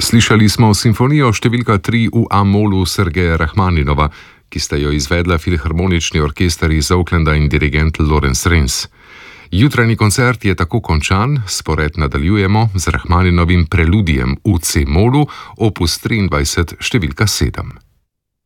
Slišali smo simfonijo številka 3 v A-molu Sergeja Rachmaninova, ki sta jo izvedla Filharmonični orkester iz Oaklanda in dirigent Lawrence Rains. Jutranji koncert je tako končan, spored nadaljujemo z Rachmaninovim preludijem v C-molu, opus 23 številka 7.